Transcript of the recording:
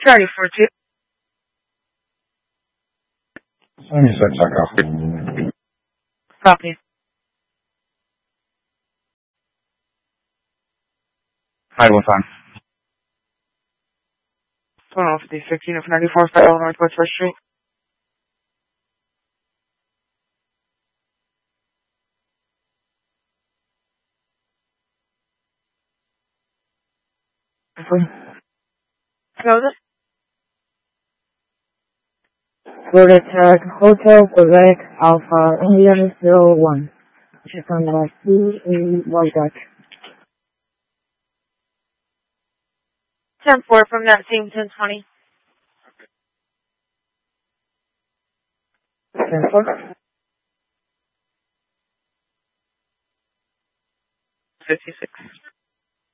Charlie 42. 76 Echo. Copy. Hi, what's on? 15 of 94 South Northwest 1st Street. Close it. Florida Tech Hotel Quebec Alpha India 01. Check on the C8 White Duck. 10-4 from that same 1020. 10-4. 56.